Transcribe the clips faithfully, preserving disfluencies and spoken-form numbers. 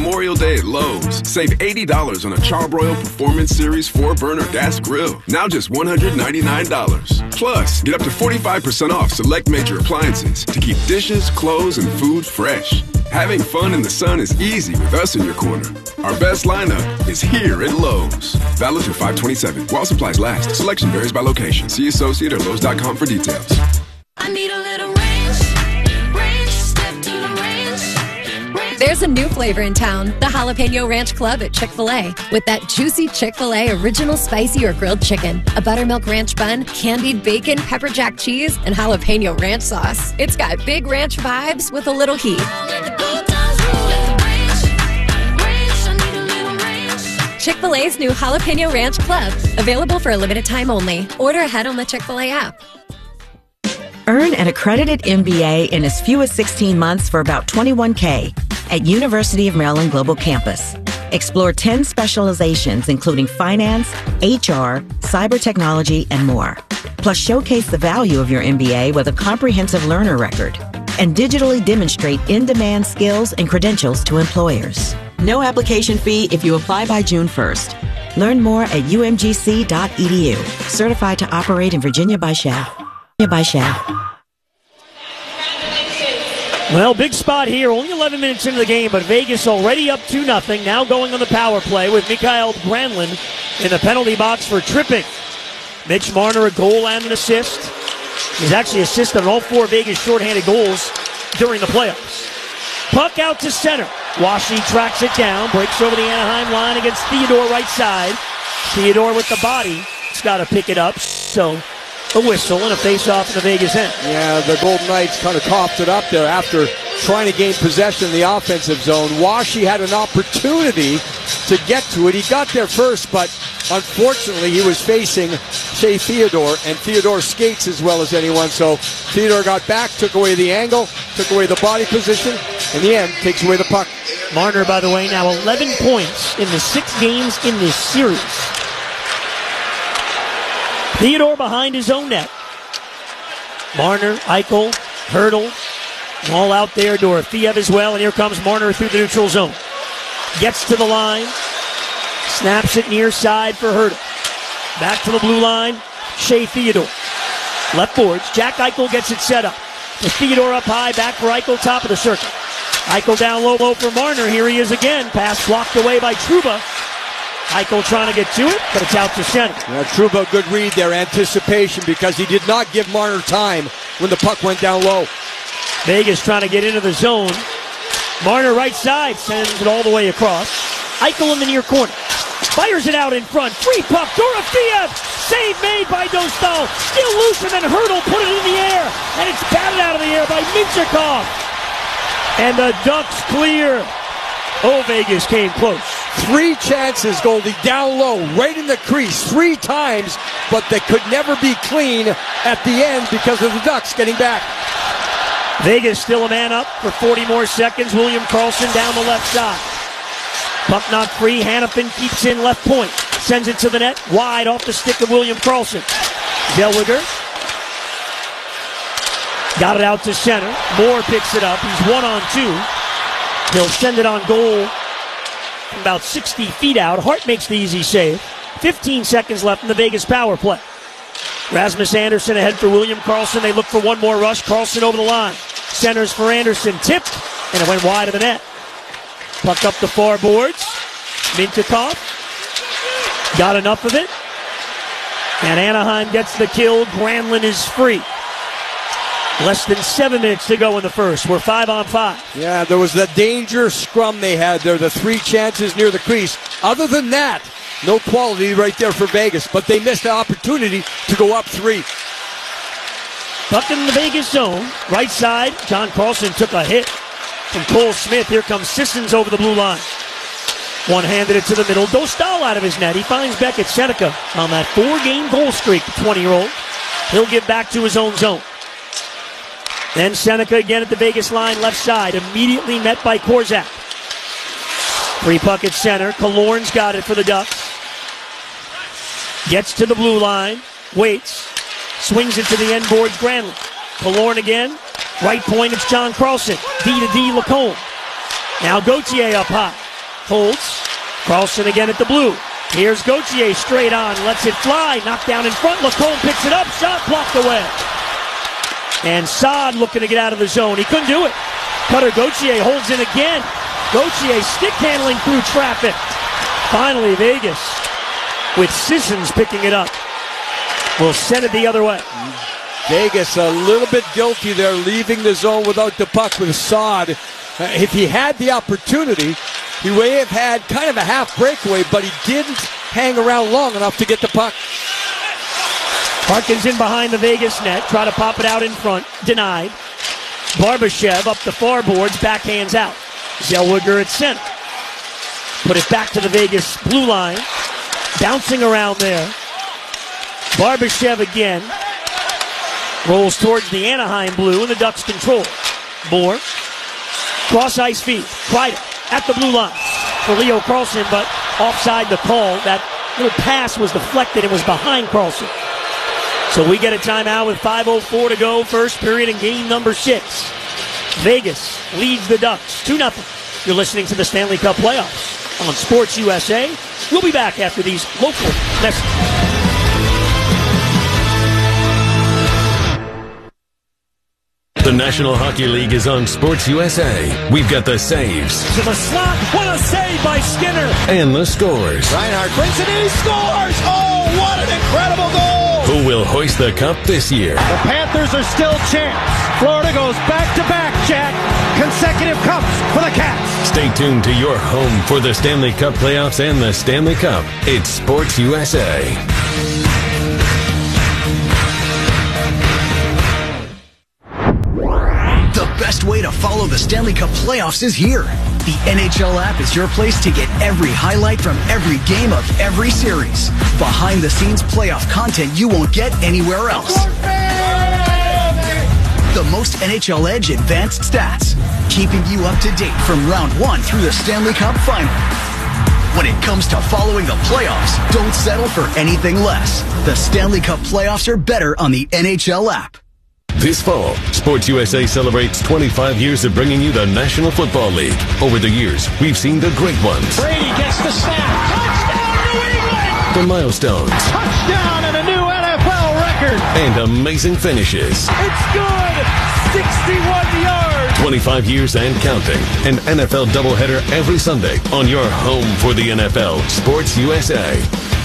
Memorial Day at Lowe's. Save eighty dollars on a Charbroil Performance Series four burner gas grill. Now just one hundred ninety-nine dollars. Plus, get up to forty-five percent off select major appliances to keep dishes, clothes, and food fresh. Having fun in the sun is easy with us in your corner. Our best lineup is here at Lowe's. Valid through five twenty-seven. While supplies last. Selection varies by location. See associate or Lowe's dot com for details. I need a little ranch, ranch, step to the ranch, ranch. There's a new flavor in town, the Jalapeno Ranch Club at Chick-fil-A. With that juicy Chick-fil-A original spicy or grilled chicken, a buttermilk ranch bun, candied bacon, pepper jack cheese, and jalapeno ranch sauce. It's got big ranch vibes with a little heat. Chick-fil-A's new Jalapeno Ranch Club. Available for a limited time only. Order ahead on the Chick-fil-A app. Earn an accredited M B A in as few as sixteen months for about twenty-one K at University of Maryland Global Campus. Explore ten specializations including finance, H R, cyber technology, and more. Plus showcase the value of your M B A with a comprehensive learner record and digitally demonstrate in-demand skills and credentials to employers. No application fee if you apply by June first. Learn more at U M G C dot E D U. Certified to operate in Virginia by S H A F. By S H A F. Well, big spot here. Only eleven minutes into the game, but Vegas already up two nothing. Now going on the power play with Mikael Granlund in the penalty box for tripping. Mitch Marner a goal and an assist. He's actually assisted on all four Vegas shorthanded goals during the playoffs. Puck out to center. Washi tracks it down, breaks over the Anaheim line against Theodore right side. Theodore with the body. He's got to pick it up. So a whistle and a face-off in the Vegas end. Yeah, the Golden Knights kind of coughed it up there after trying to gain possession in the offensive zone. Washi had an opportunity to get to it. He got there first, but unfortunately he was facing Shea Theodore, and Theodore skates as well as anyone, so Theodore got back, took away the angle, took away the body position, in the end, takes away the puck. Marner, by the way, now eleven points in the six games in this series. Theodore behind his own net. Marner, Eichel, Hurdle, all out there. Dorofeev as well, and here comes Marner through the neutral zone. Gets to the line, snaps it near side for Hurdle. Back to the blue line, Shea Theodore. Left boards, Jack Eichel gets it set up. To Theodore up high, back for Eichel, top of the circle. Eichel down low, low for Marner. Here he is again. Pass blocked away by Trouba. Eichel trying to get to it, but it's out to center. Yeah, Trouba, good read there, anticipation, because he did not give Marner time when the puck went down low. Vegas trying to get into the zone. Marner right side, sends it all the way across. Eichel in the near corner. Fires it out in front. Free puck, Dorofeev. Save made by Dostal. Still loose, and then Hurdle put it in the air. And it's batted out of the air by Minchikov. And the Ducks clear. Oh, Vegas came close. Three chances, Goldie, down low, right in the crease, three times, but they could never be clean at the end because of the Ducks getting back. Vegas still a man up for forty more seconds. William Karlsson down the left side. Puck not free. Hannafin keeps in left point. Sends it to the net. Wide off the stick of William Karlsson. Zellweger. Got it out to center. Moore picks it up. He's one on two. He'll send it on goal from about sixty feet out. Hart makes the easy save. fifteen seconds left in the Vegas power play. Rasmus Andersson ahead for William Karlsson. They look for one more rush. Karlsson over the line. Centers for Andersson. Tipped, and it went wide of the net. Puck up the far boards. Minchikov got enough of it. And Anaheim gets the kill. Granlund is free. Less than seven minutes to go in the first. We're five on five. Yeah, there was the danger scrum they had there, the three chances near the crease. Other than that, no quality right there for Vegas, but they missed the opportunity to go up three. Puck in the Vegas zone. Right side, John Karlsson took a hit from Cole Smith. Here comes Sissons over the blue line. One-handed it to the middle. Dostal out of his net. He finds Beckett Seneca on that four-game goal streak, the twenty-year-old. He'll get back to his own zone. Then Seneca again at the Vegas line, left side, immediately met by Korzak. Free puck at center. Killorn's got it for the Ducks. Gets to the blue line, waits, swings it to the end boards, Granlund. Killorn again, right point, it's John Karlsson. D to D, Lacombe. Now Gauthier up high. holds. Carlson again at the blue. Here's Gauthier straight on, lets it fly, knocked down in front. Lacombe picks it up, shot blocked away. And Saad looking to get out of the zone. He couldn't do it. Cutter Gauthier holds in again. Gauthier stick handling through traffic. Finally, Vegas with Sissons picking it up. Will send it the other way. Vegas a little bit guilty there, leaving the zone without the puck with Saad. Uh, if he had the opportunity, he may have had kind of a half breakaway, but he didn't hang around long enough to get the puck. Harkins in behind the Vegas net, try to pop it out in front, denied. Barbashev up the far boards, backhands out. Zellweger at center. Put it back to the Vegas blue line, bouncing around there. Barbashev again. Rolls towards the Anaheim blue, and the Ducks control. Moore. Cross ice feed. Kreider at the blue line for Leo Carlson, but offside the call. That little pass was deflected and was behind Carlson. So we get a timeout with five oh four to go, first period in game number six. Vegas leads the Ducks two nothing. You're listening to the Stanley Cup playoffs on Sports U S A. We'll be back after these local messages. The National Hockey League is on Sports U S A. We've got the saves. To the slot. What a save by Skinner. And the scores. Reinhart brings it in. He scores. Oh, what an incredible goal. Who will hoist the cup this year? The Panthers are still champs. Florida goes back-to-back, Jack. Consecutive cups for the Cats. Stay tuned to your home for the Stanley Cup playoffs and the Stanley Cup. It's Sports U S A. The best way to follow the Stanley Cup playoffs is here. The N H L app is your place to get every highlight from every game of every series. Behind-the-scenes playoff content you won't get anywhere else. The most N H L Edge advanced stats, keeping you up to date from round one through the Stanley Cup final. When it comes to following the playoffs, don't settle for anything less. The Stanley Cup playoffs are better on the N H L app. This fall, Sports U S A celebrates twenty-five years of bringing you the National Football League. Over the years, we've seen the great ones. Brady gets the snap. Touchdown, New England! The milestones. Touchdown and a new N F L record. And amazing finishes. It's good. sixty-one yards. twenty-five years and counting. An N F L doubleheader every Sunday on your home for the N F L, Sports U S A.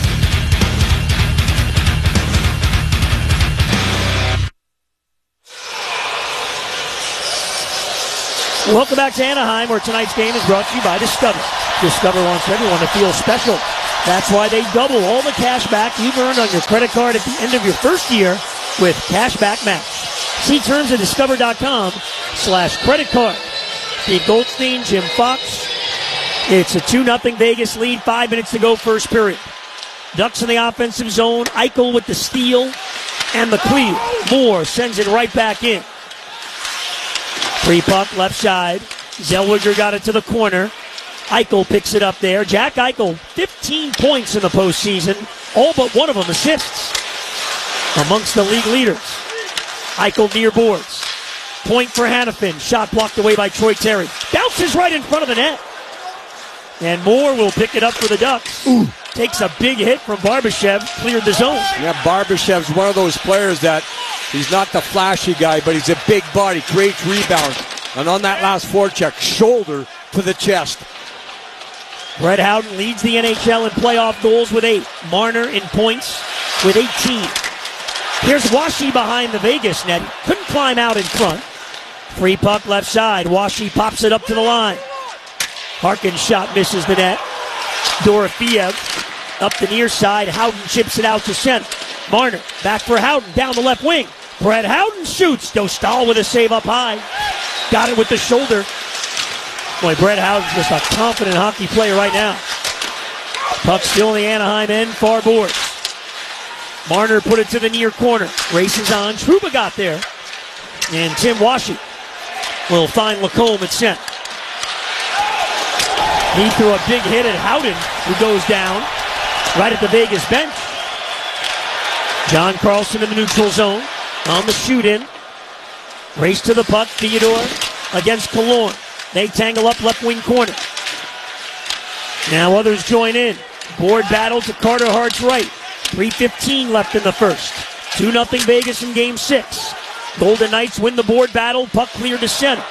Welcome back to Anaheim, where tonight's game is brought to you by Discover. Discover wants everyone to feel special. That's why they double all the cash back you've earned on your credit card at the end of your first year with Cashback Match. See terms at discover.com slash credit card. Steve Goldstein, Jim Fox. It's a two nothing Vegas lead, five minutes to go, first period. Ducks in the offensive zone. Eichel with the steal and the clear. Moore sends it right back in. Free puck, left side. Zellweger got it to the corner. Eichel picks it up there. Jack Eichel, fifteen points in the postseason. All but one of them assists. Amongst the league leaders. Eichel near boards. Point for Hannafin. Shot blocked away by Troy Terry. Bounces right in front of the net. And Moore will pick it up for the Ducks. Ooh. Takes a big hit from Barbashev. Cleared the zone. Yeah, Barbashev's one of those players that he's not the flashy guy, but he's a big body, great rebound. And on that last forecheck, shoulder to the chest. Brett Howden leads the N H L in playoff goals with eight. Marner in points with eighteen. Here's Washi behind the Vegas net. Couldn't climb out in front. Free puck left side. Washi pops it up to the line. Harkin's shot misses the net. Dorofeev up the near side. Howden chips it out to center. Marner back for Howden down the left wing. Brett Howden shoots. Dostal with a save up high. Got it with the shoulder. Boy, Brett Howden's just a confident hockey player right now. Puck still in the Anaheim end, far boards. Marner put it to the near corner. Races on. Trouba got there. And Tim Washi will find Lacombe at center. He threw a big hit at Howden, who goes down right at the Vegas bench. John Carlson in the neutral zone on the shoot-in. Race to the puck. Theodore against Killorn. They tangle up left wing corner. Now others join in. Board battle to Carter Hart's right. three fifteen left in the first. two nothing Vegas in game six. Golden Knights win the board battle. Puck cleared to center.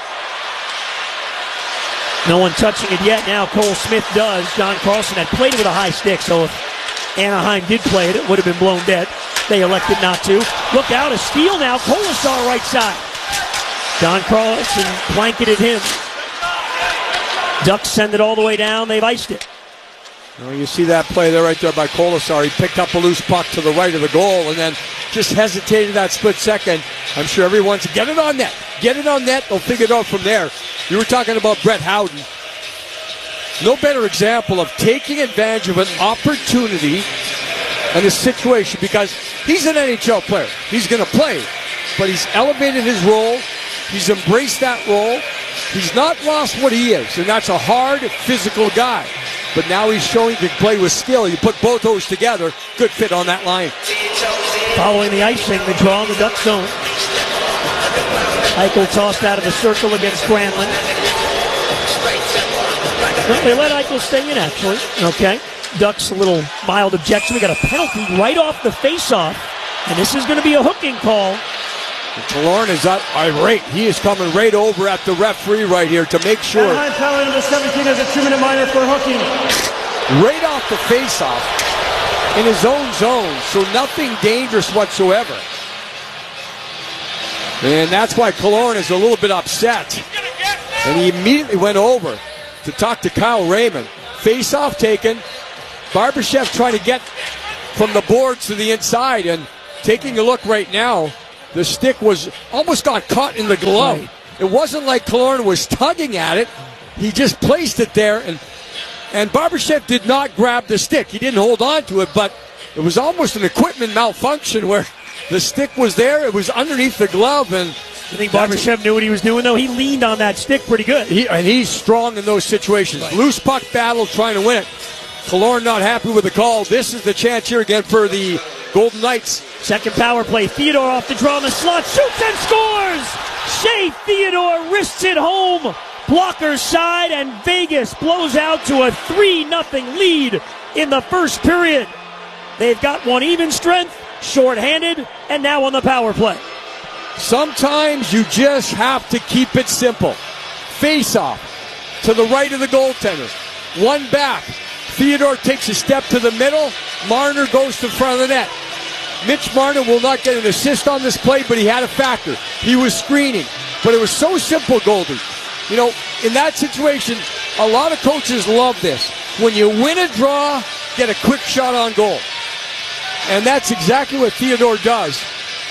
No one touching it yet. Now Cole Smith does. John Carlson had played it with a high stick, so if Anaheim did play it, it would have been blown dead. They elected not to. Look out, a steal now. Colasar right side. John Carlson blanketed him. Ducks send it all the way down. They've iced it. Well, you see that play there right there by Colasar. He picked up a loose puck to the right of the goal and then just hesitated that split second. I'm sure everyone's get it on net. Get it on net. They'll figure it out from there. You were talking about Brett Howden. No better example of taking advantage of an opportunity and a situation, because he's an N H L player. He's going to play, but he's elevated his role. He's embraced that role. He's not lost what he is, and that's a hard, physical guy. But now he's showing he can play with skill. You put both those together, good fit on that line. Following the icing, the draw in the Duck zone. Eichel tossed out of the circle against Granlund. Well, they let Eichel stay in, actually. Okay. Ducks a little mild objection. We got a penalty right off the face-off, and this is going to be a hooking call. Killorn is up, irate. He is coming right over at the referee right here to make sure. Anaheim penalty number seventeen is a two-minute minor for hooking. Right off the face-off in his own zone, so nothing dangerous whatsoever. And that's why Killorn is a little bit upset. And he immediately went over to talk to Kyle Raymond. Face-off taken. Barbashev trying to get from the boards to the inside, and taking a look right now, the stick was almost got caught in the glove. Right. It wasn't like Killorn was tugging at it. He just placed it there, and and Barbashev did not grab the stick. He didn't hold on to it, but it was almost an equipment malfunction where the stick was there. It was underneath the glove, and you think Barbashev knew what he was doing, though? He leaned on that stick pretty good. He, and he's strong in those situations. Right. Loose puck battle, trying to win it. Killorn not happy with the call. This is the chance here again for the Golden Knights. Second power play. Theodore off the draw in the slot. Shoots and scores! Shea Theodore wrists it home. Blocker's side, and Vegas blows out to a three nothing lead in the first period. They've got one even strength, shorthanded, and now on the power play. Sometimes you just have to keep it simple. Face off to the right of the goaltender. One back. Theodore takes a step to the middle. Marner goes to the front of the net. Mitch Marner will not get an assist on this play, but he had a factor. He was screening. But it was so simple, Goldie. You know, in that situation, a lot of coaches love this. When you win a draw, get a quick shot on goal. And that's exactly what Theodore does.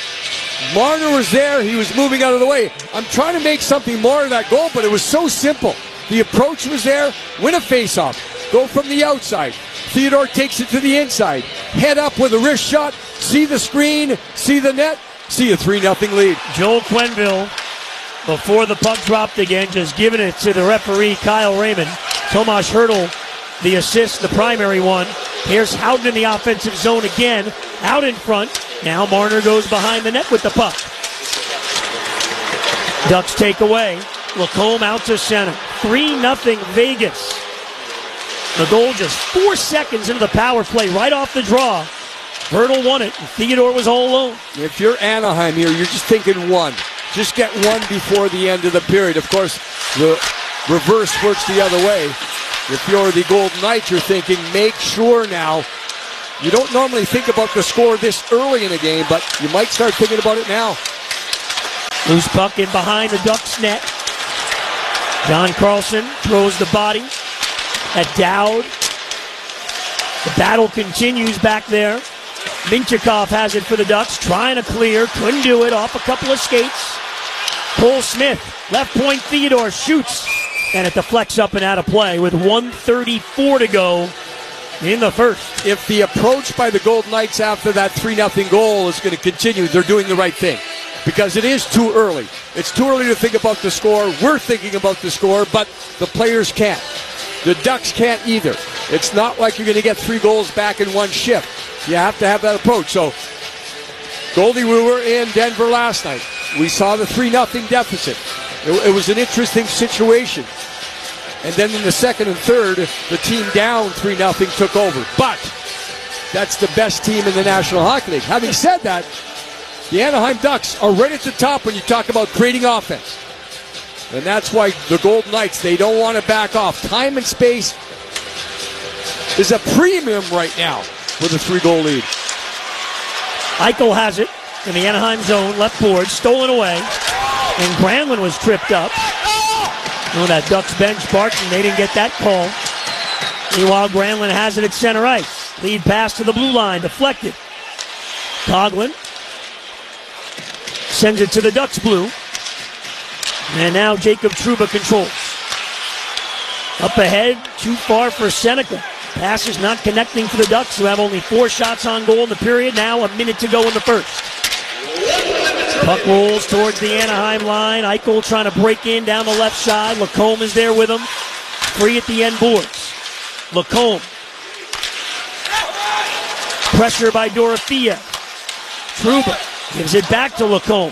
Marner was there. He was moving out of the way. I'm trying to make something more of that goal, but it was so simple. The approach was there. Win a faceoff. Go from the outside. Theodore takes it to the inside. Head up with a wrist shot. See the screen. See the net. See a three nothing lead. Joel Quenneville, before the puck dropped again, just giving it to the referee, Kyle Raymond. Tomas Hertl, the assist, the primary one. Here's Howden in the offensive zone again. Out in front. Now Marner goes behind the net with the puck. Ducks take away. Lacombe out to center. three nothing Vegas. The goal just four seconds into the power play, right off the draw. Hertl won it, and Theodore was all alone. If you're Anaheim here, you're just thinking one. Just get one before the end of the period. Of course, the reverse works the other way. If you're the Golden Knights, you're thinking, make sure now. You don't normally think about the score this early in a game, but you might start thinking about it now. Loose puck in behind the Ducks net. John Carlson throws the body at Dowd. The battle continues back there. Minchikov has it for the Ducks, trying to clear, couldn't do it, off a couple of skates. Cole Smith, left point, Theodore shoots, and it deflects up and out of play with one thirty-four to go in the first. If the approach by the Golden Knights after that three nothing goal is going to continue, they're doing the right thing. Because it is too early. It's too early to think about the score. We're thinking about the score, but the players can't. The Ducks can't either. It's not like you're going to get three goals back in one shift. You have to have that approach. So, Goldie, we were in Denver last night. We saw the three nothing deficit. It, it was an interesting situation. And then in the second and third, the team down three nothing took over. But that's the best team in the National Hockey League. Having said that, the Anaheim Ducks are right at the top when you talk about creating offense. And that's why the Golden Knights, they don't want to back off. Time and space is a premium right now with a three-goal lead. Eichel has it in the Anaheim zone, left board, stolen away. And Granlund was tripped up. Oh, that Ducks bench barking, they didn't get that call. Meanwhile, Granlund has it at center ice. Lead pass to the blue line, deflected. Coghlan sends it to the Ducks blue. And now Jacob Trouba controls. Up ahead, too far for Seneca. Pass is not connecting for the Ducks, who have only four shots on goal in the period. Now a minute to go in the first. Puck rolls towards the Anaheim line. Eichel trying to break in down the left side. Lacombe is there with him. Free at the end boards. Lacombe. Pressure by Dorothea. Trouba gives it back to Lacombe.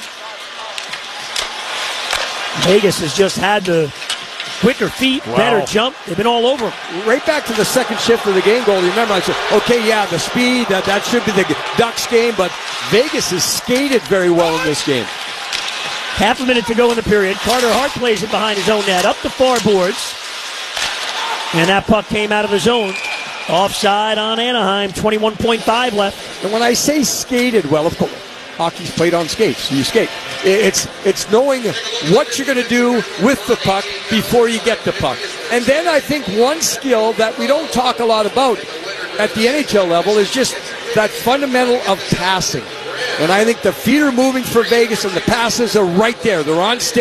Vegas has just had the quicker feet, wow. better jump. They've been all over him. Right back to the second shift of the game goal. You remember, I said, okay, yeah, the speed, that, that should be the Ducks game, but Vegas has skated very well in this game. Half a minute to go in the period. Carter Hart plays it behind his own net, up the far boards. And that puck came out of the zone. Offside on Anaheim, twenty-one point five left. And when I say skated well, of course, hockey's played on skates, so you skate. It's it's knowing what you're going to do with the puck before you get the puck. And then I think one skill that we don't talk a lot about at the N H L level is just that fundamental of passing. And I think the feet are moving for Vegas and the passes are right there. They're on stage.